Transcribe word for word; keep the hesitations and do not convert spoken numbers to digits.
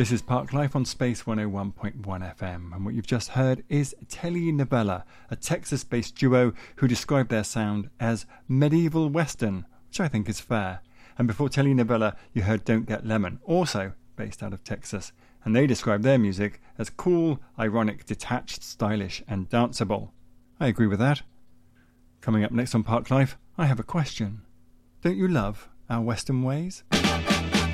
This is Park Life on Space one oh one point one F M, and what you've just heard is Telly Novella, a Texas-based duo who describe their sound as medieval western, which I think is fair. And before Telly Novella, you heard Don't Get Lemon, also based out of Texas, and they describe their music as cool, ironic, detached, stylish, and danceable. I agree with that. Coming up next on Park Life, I have a question. Don't you love our western ways?